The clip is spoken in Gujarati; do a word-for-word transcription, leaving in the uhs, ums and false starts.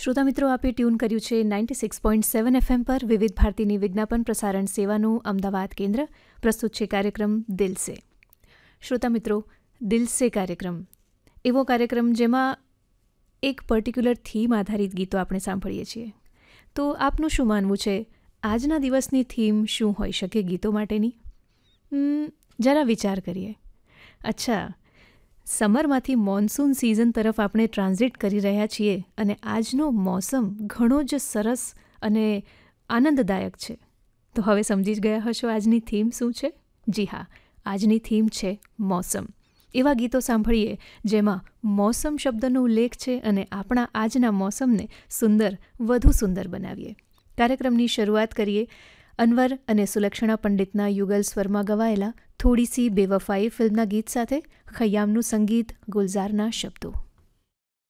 શ્રોતા મિત્રો, આપે ટ્યુન કર્યું છે ninety six point seven FM પર વિવિધ ભારતીની વિજ્ઞાપન પ્રસારણ સેવાનું અમદાવાદ કેન્દ્ર. પ્રસ્તુત છે કાર્યક્રમ દિલ સે. શ્રોતા મિત્રો, દિલ સે કાર્યક્રમ એવો કાર્યક્રમ જેમાં એક પર્ટિક્યુલર થીમ આધારિત ગીતો આપણે સાંભળીએ છીએ. તો આપનું શું માનવું છે, આજના દિવસની થીમ શું હોઈ શકે ગીતો માટેની? જરા વિચાર કરીએ. અચ્છા, સમરમાંથી મોન્સૂન સિઝન તરફ આપણે ટ્રાન્ઝિટ કરી રહ્યા છીએ અને આજનો મોસમ ઘણો જ સરસ અને આનંદદાયક છે. તો હવે સમજી જ ગયા હશો આજની થીમ શું છે? જી હા, આજની થીમ છે મોસમ. એવા ગીતો સાંભળીએ જેમાં મોસમ શબ્દનો ઉલ્લેખ છે અને આપણા આજના મોસમને સુંદર, વધુ સુંદર બનાવીએ. કાર્યક્રમની શરૂઆત કરીએ અનવર અને સુલક્ષણા પંડિતના યુગલ સ્વરમાં ગવાયેલા થોડી સી બેવફાઈ ફિલ્મના ગીત સાથે. ખય્યામનું સંગીત, ગુલઝારના શબ્દો.